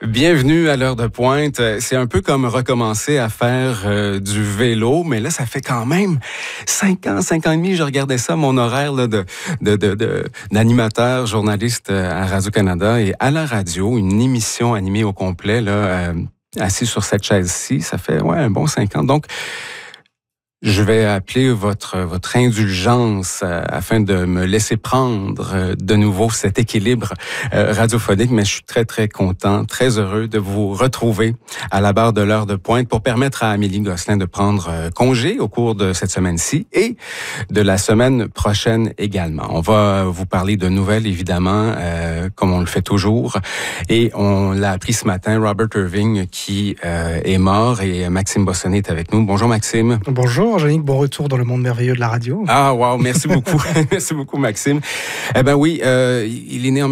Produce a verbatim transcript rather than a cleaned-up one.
Bienvenue à l'heure de pointe. C'est un peu comme recommencer à faire euh, du vélo, mais là, ça fait quand même cinq ans, cinq ans et demi, je regardais ça, mon horaire là, de, de, de, de, d'animateur, journaliste à Radio-Canada et à la radio, une émission animée au complet, là, euh, assis sur cette chaise-ci. Ça fait ouais, un bon cinq ans. Donc, je vais appeler votre votre indulgence euh, afin de me laisser prendre euh, de nouveau cet équilibre euh, radiophonique, mais je suis très, très content, très heureux de vous retrouver à la barre de l'heure de pointe pour permettre à Amélie Gosselin de prendre euh, congé au cours de cette semaine-ci et de la semaine prochaine également. On va vous parler de nouvelles, évidemment, euh, comme on le fait toujours. Et on l'a appris ce matin, Robert Irving qui euh, est mort et Maxime Bossonnet est avec nous. Bonjour Maxime. Bonjour Angélique, bon retour dans le monde merveilleux de la radio. Ah wow, merci beaucoup. Merci beaucoup Maxime. Eh ben oui, euh, il est né en